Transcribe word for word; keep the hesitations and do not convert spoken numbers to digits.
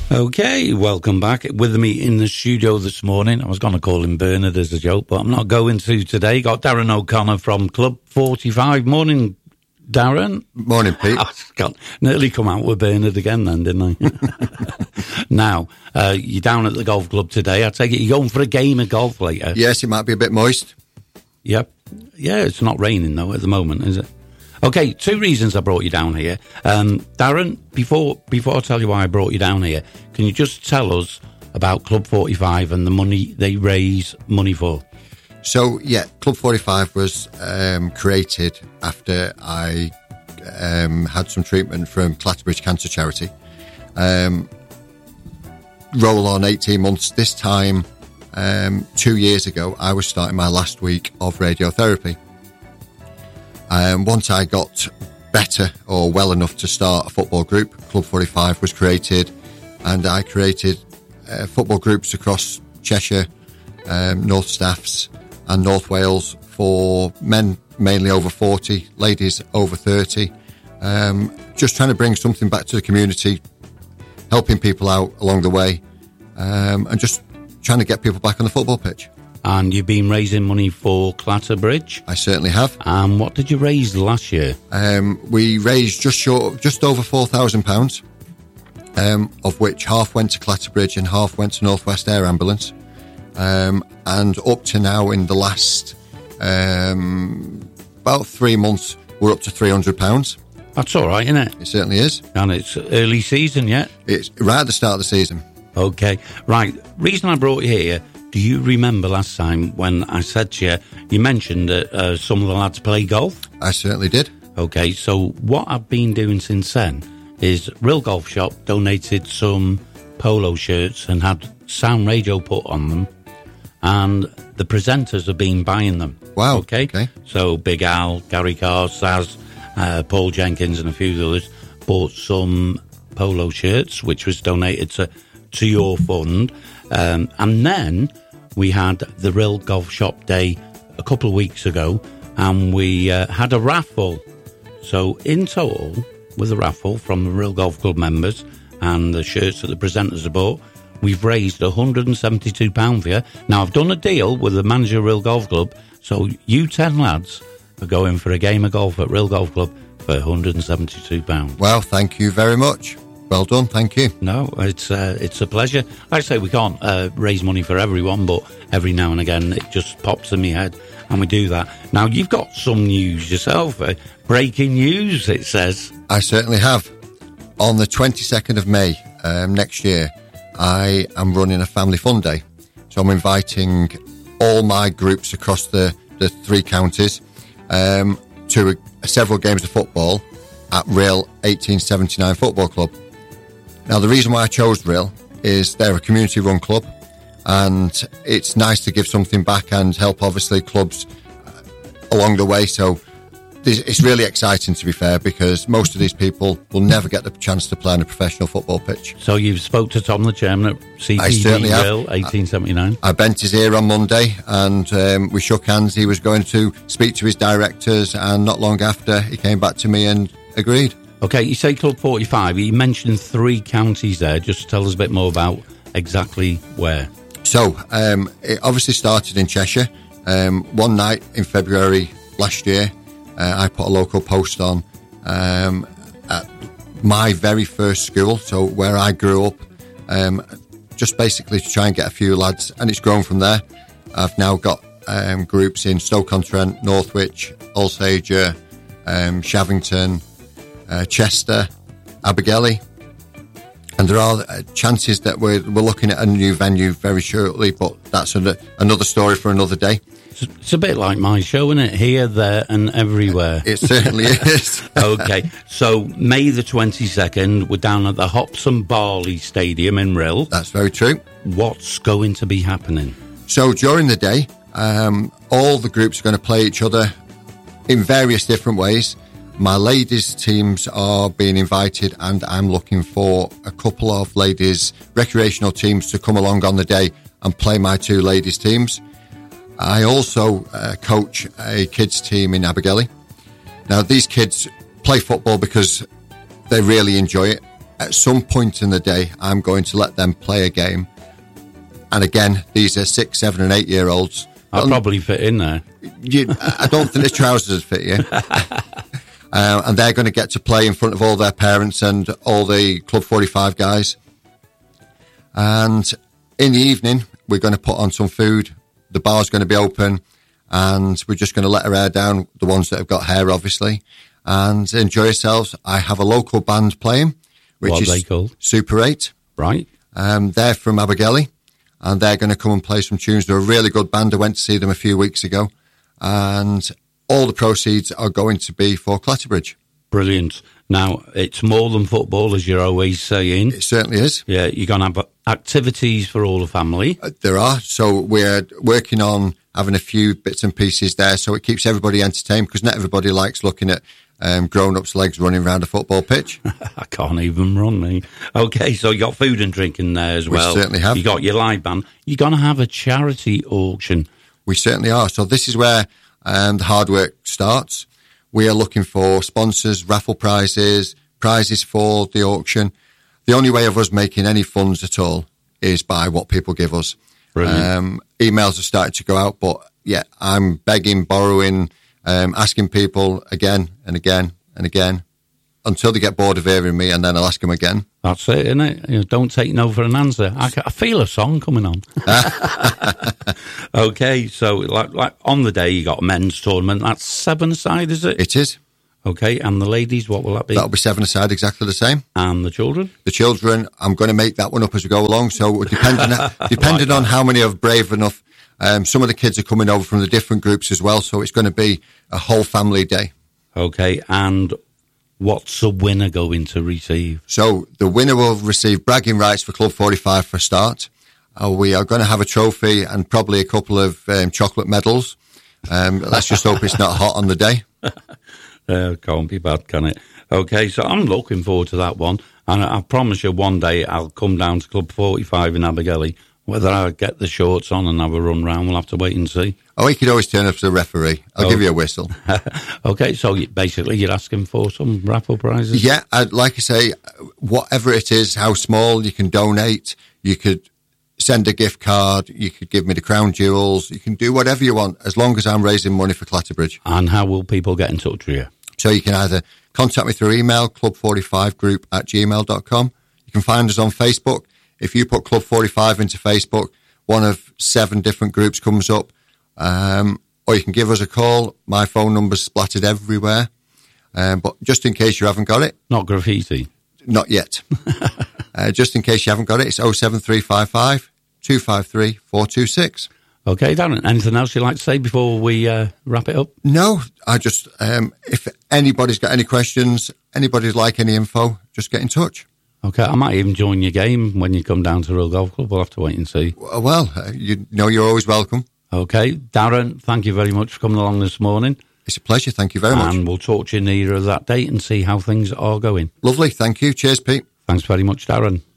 Okay, welcome back. With me in the studio this morning, I was going to call him Bernard as a joke, but I'm not going to today. Got Darren O'Connor from Club forty-five. Morning, Darren. Morning, Pete. I got, nearly come out with Bernard again then, didn't I? Now, uh, you're down at the golf club today. I take it you're going for a game of golf later? Yes, it might be a bit moist. Yep. Yeah, it's not raining, though, at the moment, is it? Okay, two reasons I brought you down here. Um, Darren, before before I tell you why I brought you down here, can you just tell us about Club forty-five and the money they raise money for? So, yeah, Club forty-five was um, created after I um, had some treatment from Clatterbridge Cancer Charity. Um, roll on eighteen months. This time, um, two years ago, I was starting my last week of radiotherapy. Um, once I got better or well enough to start a football group, Club forty-five was created, and I created uh, football groups across Cheshire, um, North Staffs and North Wales for men mainly over forty, ladies over thirty, um, just trying to bring something back to the community, helping people out along the way, um, and just trying to get people back on the football pitch. And you've been raising money for Clatterbridge? I certainly have. And um, what did you raise last year? Um, we raised just short, just over four thousand pounds, um, of which half went to Clatterbridge and half went to North West Air Ambulance. Um, and up to now, in the last um, about three months, we're up to three hundred pounds. That's all right, isn't it? It certainly is. And it's early season yet? It's right at the start of the season. Okay. Right. Reason I brought you here, do you remember last time when I said to you, you mentioned that uh, some of the lads play golf? I certainly did. Okay, so what I've been doing since then is Real Golf Shop donated some polo shirts and had sound radio put on them, and the presenters have been buying them. Wow. Okay. okay. So Big Al, Gary Carr, Saz, uh, Paul Jenkins and a few others bought some polo shirts, which was donated to, to your fund. Um, and then we had the Real Golf Shop Day a couple of weeks ago, and we uh, had a raffle. So in total, with the raffle from the Real Golf Club members and the shirts that the presenters have bought, we've raised one hundred seventy-two pounds for you. Now, I've done a deal with the manager of Real Golf Club, so you ten lads are going for a game of golf at Real Golf Club for one hundred seventy-two pounds. Well, thank you very much. Well done, thank you. No, it's uh, it's a pleasure. Like I say, we can't uh, raise money for everyone, but every now and again it just pops in my head, and we do that. Now, you've got some news yourself. Uh, breaking news, it says. I certainly have. On the twenty-second of May um, next year, I am running a family fun day. So I'm inviting all my groups across the, the three counties um, to a, several games of football at Real eighteen seventy-nine Football Club. Now, the reason why I chose Real is they're a community-run club, and it's nice to give something back and help, obviously, clubs along the way. So it's really exciting, to be fair, because most of these people will never get the chance to play on a professional football pitch. So you've spoke to Tom, the chairman at C P D Real eighteen seventy-nine? I, I bent his ear on Monday, and um, we shook hands. He was going to speak to his directors, and not long after, he came back to me and agreed. Okay, you say Club forty-five. You mentioned three counties there. Just tell us a bit more about exactly where. So, um, it obviously started in Cheshire. Um, one night in February last year, uh, I put a local post on um, at my very first school, so where I grew up, um, just basically to try and get a few lads, and it's grown from there. I've now got um, groups in Stoke-on-Trent, Northwich, Alsager, um, Shavington, Uh, Chester, Abergele, and there are uh, chances that we're, we're looking at a new venue very shortly, but that's a, another story for another day. It's, it's a bit like my show, isn't it? Here, there and everywhere. It certainly is. Okay, so May the twenty-second, we're down at the Hops and Barley Stadium in Rill. That's very true. What's going to be happening? So during the day, um, all the groups are going to play each other in various different ways. My ladies' teams are being invited, and I'm looking for a couple of ladies' recreational teams to come along on the day and play my two ladies' teams. I also uh, coach a kids' team in Abergele. Now, these kids play football because they really enjoy it. at some point in the day, I'm going to let them play a game. And again, these are six, seven, and eight year olds. I'll probably fit in there. You, I don't think the trousers would fit you. uh, and they're going to get to play in front of all their parents and all the Club forty-five guys. And in the evening, we're going to put on some food. The bar's going to be open, and we're just going to let our hair down, the ones that have got hair, obviously, and enjoy yourselves. I have a local band playing, which what is are they called? Super eight. Right. Um, they're from Abergele, and they're going to come and play some tunes. They're a really good band. I went to see them a few weeks ago, and all the proceeds are going to be for Clatterbridge. Brilliant. Now, it's more than football, as you're always saying. It certainly is. Yeah, you're going to have activities for all the family. Uh, there are. So we're working on having a few bits and pieces there, so it keeps everybody entertained, because not everybody likes looking at um, grown-ups' legs running around a football pitch. I can't even run, me. Okay, so you got food and drink in there as We well. We certainly have. You got your live band. You're going to have a charity auction. We certainly are. So this is where um, the hard work starts. We are looking for sponsors, raffle prizes, prizes for the auction. The only way of us making any funds at all is by what people give us. Um, emails are starting to go out, but yeah, I'm begging, borrowing, um, asking people again and again and again until they get bored of hearing me, and then I'll ask them again. That's it, isn't it? You know, don't take no for an answer. I, I feel a song coming on. Okay, so like, like on the day you got a men's tournament. That's seven aside, is it? It is. Okay, and the ladies, what will that be? That'll be seven aside, exactly the same. And the children? The children, I'm going to make that one up as we go along. So depending, depending like on how many are brave enough, um, some of the kids are coming over from the different groups as well. So it's going to be a whole family day. Okay, and what's the winner going to receive? So the winner will receive bragging rights for Club forty-five for a start. Uh, we are going to have a trophy and probably a couple of um, chocolate medals. Um, let's just hope it's not hot on the day. Uh, can't be bad, can it? Okay, so I'm looking forward to that one. And I, I promise you one day I'll come down to Club forty-five in Abergele. Whether I get the shorts on and have a run round, we'll have to wait and see. Oh, you could always turn up as a referee. I'll oh. give you a whistle. Okay, so you, basically you're asking for some raffle prizes? Yeah, I'd like I say, whatever it is, how small, you can donate, you could send a gift card, you could give me the crown jewels, you can do whatever you want, as long as I'm raising money for Clatterbridge. And how will people get in touch with you? So you can either contact me through email, club forty-five group at gmail dot com. You can find us on Facebook. If you put Club forty-five into Facebook, one of seven different groups comes up. Um, or you can give us a call. My phone number's splattered everywhere. Um, but just in case you haven't got it. Not graffiti? Not yet. uh, just in case you haven't got it, it's oh seven three five five, two five three, four two six. Okay, Darren, anything else you'd like to say before we uh, wrap it up? No, I just, um, if anybody's got any questions, anybody'd like any info, just get in touch. Okay, I might even join your game when you come down to Real Golf Club. We'll have to wait and see. Well, uh, you know you're always welcome. Okay, Darren, thank you very much for coming along this morning. It's a pleasure, thank you very much. And we'll talk to you nearer that date and see how things are going. Lovely, thank you. Cheers, Pete. Thanks very much, Darren.